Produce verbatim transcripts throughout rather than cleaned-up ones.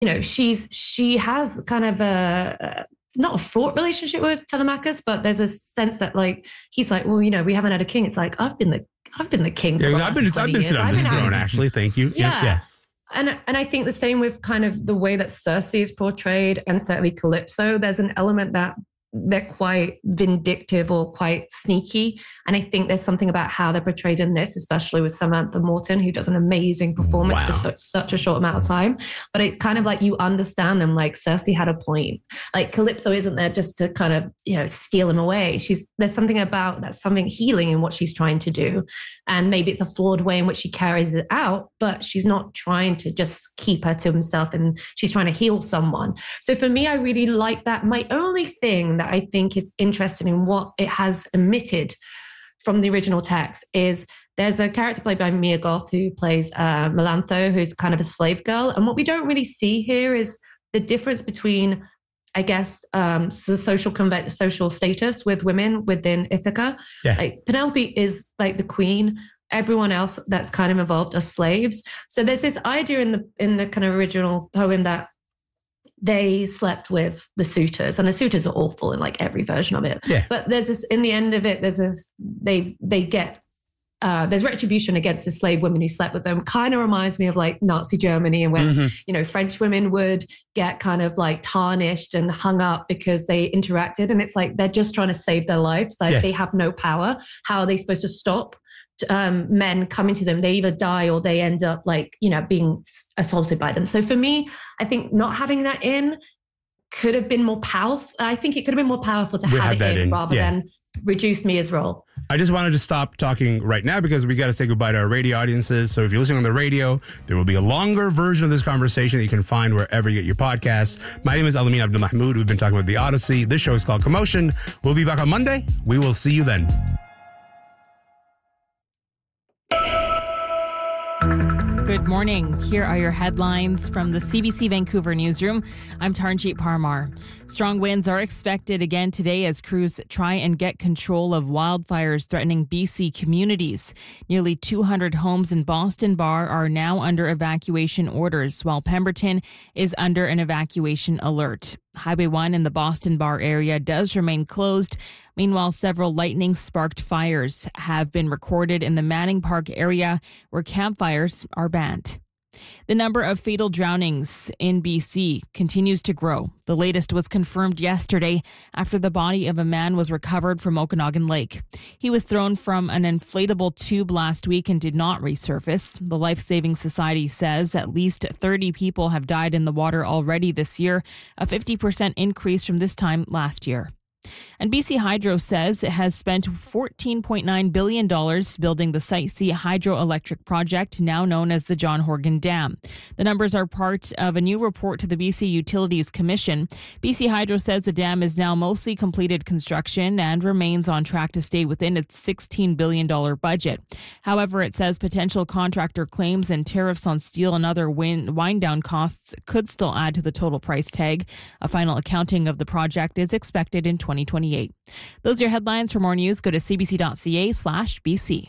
you know, she's she has kind of a, a not a fraught relationship with Telemachus, but there's a sense that like he's like, well, you know, we haven't had a king. It's like I've been the I've been the king for yeah, the I've last been twenty I've been years. sitting on I've this been throne, having- actually. Thank you. Yeah. yeah. yeah. And and I think the same with kind of the way that Cersei is portrayed, and certainly Calypso. There's an element that they're quite vindictive or quite sneaky. And I think there's something about how they're portrayed in this, especially with Samantha Morton, who does an amazing performance Wow. for such, such a short amount of time. But it's kind of like you understand them, like Cersei had a point. Like Calypso isn't there just to kind of, you know, steal him away. She's there's something about that's something healing in what she's trying to do. And maybe it's a flawed way in which she carries it out, but she's not trying to just keep her to himself, and she's trying to heal someone. So for me, I really like that. My only thing that I think is interesting in what it has omitted from the original text is there's a character played by Mia Goth who plays uh, Melantho, who's kind of a slave girl. And what we don't really see here is the difference between, I guess, um, so social conve- social status with women within Ithaca. Yeah. Like Penelope is like the queen. Everyone else that's kind of involved are slaves. So there's this idea in the in the kind of original poem that they slept with the suitors, and the suitors are awful in like every version of it. Yeah. But there's this, in the end of it, there's a, they, they get, uh, there's retribution against the slave women who slept with them. Kind of reminds me of like Nazi Germany, and when, mm-hmm. you know, French women would get kind of like tarnished and hung up because they interacted. And it's like, they're just trying to save their lives. Like yes. They have no power. How are they supposed to stop Um, men coming to them? They either die or they end up like, you know, being assaulted by them. So for me, I think not having that in could have been more powerful. I think it could have been more powerful to have, have it in, in rather yeah. than reduce Mia's role. I just wanted to stop talking right now because we got to say goodbye to our radio audiences. So if you're listening on the radio, there will be a longer version of this conversation that you can find wherever you get your podcasts. My name is Alamin Abdul Mahmoud. We've been talking about The Odyssey. This show is called Commotion. We'll be back on Monday. We will see you then. Good morning. Here are your headlines from the C B C Vancouver newsroom. I'm Taranjeet Parmar. Strong winds are expected again today as crews try and get control of wildfires threatening B C communities. Nearly two hundred homes in Boston Bar are now under evacuation orders, while Pemberton is under an evacuation alert. Highway one in the Boston Bar area does remain closed. Meanwhile, several lightning-sparked fires have been recorded in the Manning Park area, where campfires are banned. The number of fatal drownings in B C continues to grow. The latest was confirmed yesterday after the body of a man was recovered from Okanagan Lake. He was thrown from an inflatable tube last week and did not resurface. The Life Saving Society says at least thirty people have died in the water already this year, a fifty percent increase from this time last year. And B C Hydro says it has spent fourteen point nine billion dollars building the Site C hydroelectric project, now known as the John Horgan Dam. The numbers are part of a new report to the B C Utilities Commission. B C Hydro says the dam is now mostly completed construction and remains on track to stay within its sixteen billion dollars budget. However, it says potential contractor claims and tariffs on steel and other wind, wind down costs could still add to the total price tag. A final accounting of the project is expected in twenty twenty-eight. Those are your headlines. For more news, go to cbc.ca slash BC.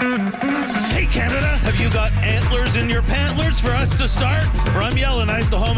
Hey, Canada, have you got antlers in your pantlers for us to start? From Yellowknife, the home